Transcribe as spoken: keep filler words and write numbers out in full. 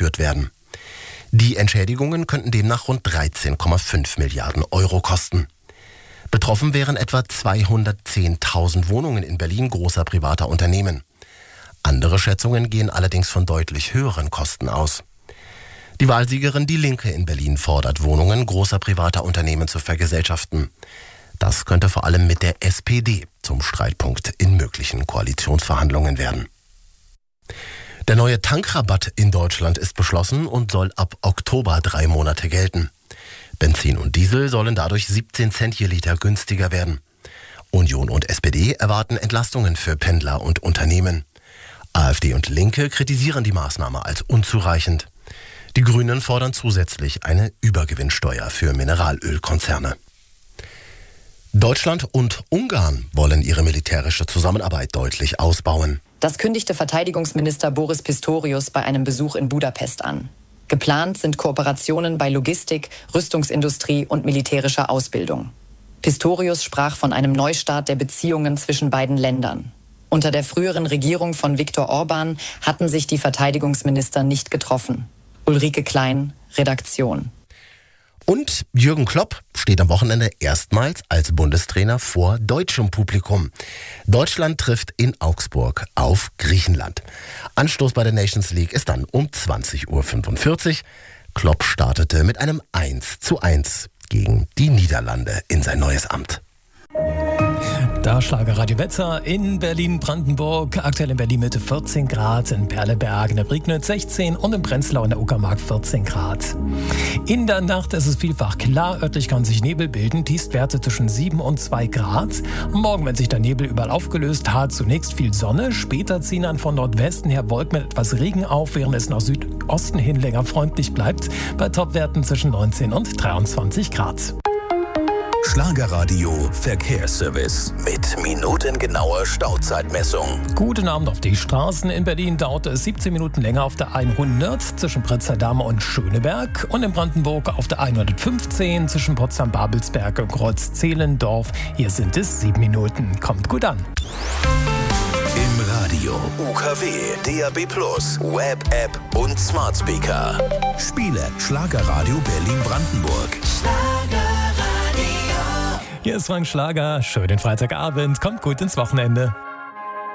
geführt werden. Die Entschädigungen könnten demnach rund dreizehn Komma fünf Milliarden Euro kosten. Betroffen wären etwa zweihundertzehntausend Wohnungen in Berlin großer privater Unternehmen. Andere Schätzungen gehen allerdings von deutlich höheren Kosten aus. Die Wahlsiegerin Die Linke in Berlin fordert, Wohnungen großer privater Unternehmen zu vergesellschaften. Das könnte vor allem mit der S P D zum Streitpunkt in möglichen Koalitionsverhandlungen werden. Der neue Tankrabatt in Deutschland ist beschlossen und soll ab Oktober drei Monate gelten. Benzin und Diesel sollen dadurch siebzehn Cent je Liter günstiger werden. Union und S P D erwarten Entlastungen für Pendler und Unternehmen. AfD und Linke kritisieren die Maßnahme als unzureichend. Die Grünen fordern zusätzlich eine Übergewinnsteuer für Mineralölkonzerne. Deutschland und Ungarn wollen ihre militärische Zusammenarbeit deutlich ausbauen. Das kündigte Verteidigungsminister Boris Pistorius bei einem Besuch in Budapest an. Geplant sind Kooperationen bei Logistik, Rüstungsindustrie und militärischer Ausbildung. Pistorius sprach von einem Neustart der Beziehungen zwischen beiden Ländern. Unter der früheren Regierung von Viktor Orban hatten sich die Verteidigungsminister nicht getroffen. Ulrike Klein, Redaktion. Und Jürgen Klopp steht am Wochenende erstmals als Bundestrainer vor deutschem Publikum. Deutschland trifft in Augsburg auf Griechenland. Anstoß bei der Nations League ist dann um zwanzig Uhr fünfundvierzig. Klopp startete mit einem eins zu eins gegen die Niederlande in sein neues Amt. Da Schlagerradio Wetter in Berlin-Brandenburg. Aktuell in Berlin-Mitte vierzehn Grad, in Perleberg, in der Prignitz sechzehn und in Prenzlau in der Uckermark vierzehn Grad. In der Nacht ist es vielfach klar, örtlich kann sich Nebel bilden, Tiefstwerte zwischen sieben und zwei Grad. Morgen, wenn sich der Nebel überall aufgelöst hat, zunächst viel Sonne, später ziehen dann von Nordwesten her Wolken mit etwas Regen auf, während es nach Südosten hin länger freundlich bleibt, bei Topwerten zwischen neunzehn und dreiundzwanzig Grad. Schlagerradio Verkehrsservice mit minutengenauer Stauzeitmessung. Guten Abend auf die Straßen. In Berlin dauerte es siebzehn Minuten länger auf der hundert zwischen Potsdam und Schöneberg und in Brandenburg auf der hundertfünfzehn zwischen Potsdam-Babelsberg und Kreuz-Zehlendorf. Hier sind es sieben Minuten. Kommt gut an. Im Radio, U K W, D A B plus, Web-App und Smart Speaker. Spiele Schlagerradio Berlin-Brandenburg. Hier ist Frank Schlager. Schönen Freitagabend. Kommt gut ins Wochenende.